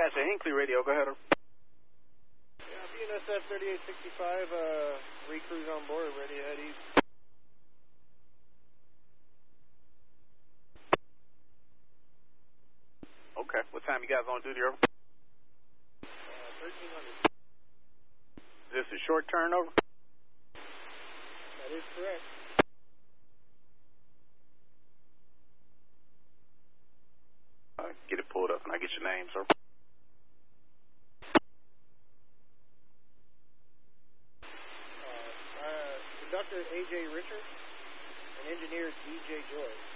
Dispatch at Hinckley Radio. Go ahead. Yeah, BNSF 3865, recruit on board, ready to head east. Okay. What time you guys on duty, over? 1300. Is this a short turnover? That is correct. Get it pulled up and I get your name, sir. Conductor A.J. Richards and engineer D.J. Joy.